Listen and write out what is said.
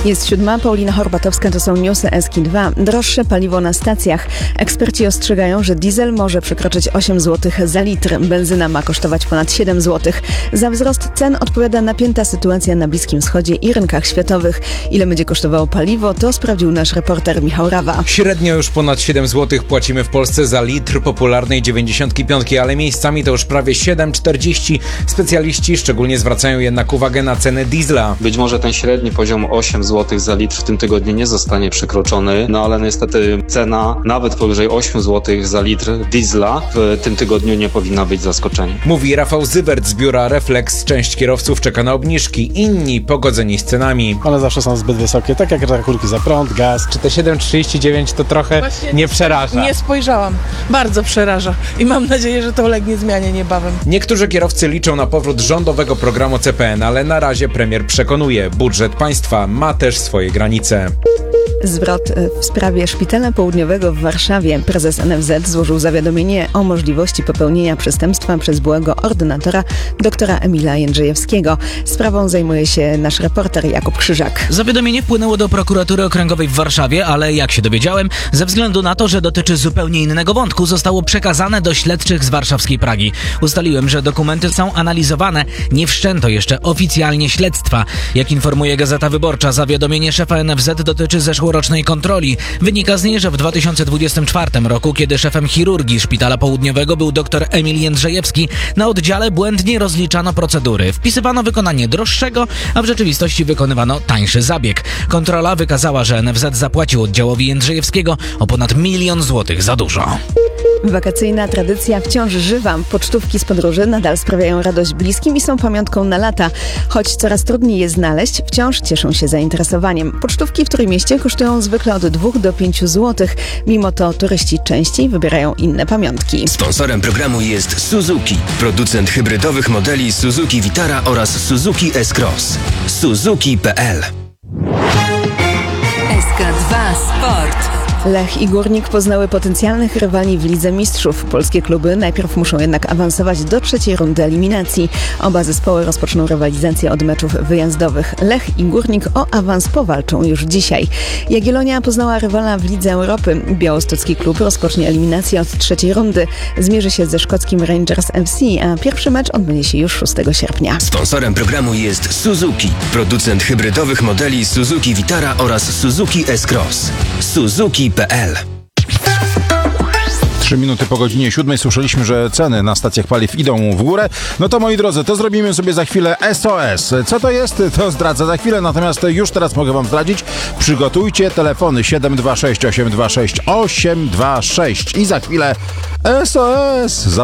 Jest 7, Paulina Horbatowska, to są newsy Eski2. Droższe paliwo na stacjach. Eksperci ostrzegają, że diesel może przekroczyć 8 zł za litr. Benzyna ma kosztować ponad 7 zł. Za wzrost cen odpowiada napięta sytuacja na Bliskim Wschodzie i rynkach światowych. Ile będzie kosztowało paliwo, to sprawdził nasz reporter Michał Rawa. Średnio już ponad 7 zł płacimy w Polsce za litr popularnej 95, ale miejscami to już prawie 7,40. Specjaliści szczególnie zwracają jednak uwagę na cenę diesla. Być może ten średni poziom 8 zł za litr w tym tygodniu nie zostanie przekroczony, no ale niestety cena nawet powyżej 8 zł za litr diesla w tym tygodniu nie powinna być zaskoczeniem. Mówi Rafał Zywert z biura Reflex. Część kierowców czeka na obniżki, inni pogodzeni z cenami. One zawsze są zbyt wysokie, tak jak rachunki za prąd, gaz. Czy te 7,39 to trochę Właśnie nie przeraża? Nie spojrzałam. Bardzo przeraża. I mam nadzieję, że to ulegnie zmianie niebawem. Niektórzy kierowcy liczą na powrót rządowego programu CPN, ale na razie premier przekonuje, budżet państwa ma też swoje granice. Zwrot w sprawie Szpitala Południowego w Warszawie. Prezes NFZ złożył zawiadomienie o możliwości popełnienia przestępstwa przez byłego ordynatora doktora Emila Jędrzejewskiego. Sprawą zajmuje się nasz reporter Jakub Krzyżak. Zawiadomienie wpłynęło do prokuratury okręgowej w Warszawie, ale jak się dowiedziałem, ze względu na to, że dotyczy zupełnie innego wątku, zostało przekazane do śledczych z warszawskiej Pragi. Ustaliłem, że dokumenty są analizowane. Nie wszczęto jeszcze oficjalnie śledztwa. Jak informuje Gazeta Wyborcza, zawiadomienie szefa NFZ dotyczy zeszłorocznej kontroli. Wynika z niej, że w 2024 roku, kiedy szefem chirurgii Szpitala Południowego był dr Emil Jędrzejewski, na oddziale błędnie rozliczano procedury. Wpisywano wykonanie droższego, a w rzeczywistości wykonywano tańszy zabieg. Kontrola wykazała, że NFZ zapłacił oddziałowi Jędrzejewskiego o ponad 1 000 000 złotych za dużo. Wakacyjna tradycja wciąż żywa. Pocztówki z podróży nadal sprawiają radość bliskim i są pamiątką na lata. Choć coraz trudniej je znaleźć, wciąż cieszą się zainteresowaniem. Pocztówki w Trójmieście kosztują zwykle od 2 do 5 zł. Mimo to turyści częściej wybierają inne pamiątki. Sponsorem programu jest Suzuki, producent hybrydowych modeli Suzuki Vitara oraz Suzuki S-Cross. Suzuki.pl. SK2 Sport. Lech i Górnik poznały potencjalnych rywali w Lidze Mistrzów. Polskie kluby najpierw muszą jednak awansować do 3. rundy eliminacji. Oba zespoły rozpoczną rywalizację od meczów wyjazdowych. Lech i Górnik o awans powalczą już dzisiaj. Jagiellonia poznała rywala w Lidze Europy. Białostocki klub rozpocznie eliminację od 3. rundy. Zmierzy się ze szkockim Rangers FC, a pierwszy mecz odbędzie się już 6 sierpnia. Sponsorem programu jest Suzuki, producent hybrydowych modeli Suzuki Vitara oraz Suzuki S-Cross. Suzuki.pl. 3 minuty po godzinie 7 słyszeliśmy, że ceny na stacjach paliw idą w górę. No to moi drodzy, to zrobimy sobie za chwilę SOS. Co to jest? To zdradzę za chwilę, natomiast już teraz mogę wam zdradzić. Przygotujcie telefony 726 826 826 i za chwilę SOS.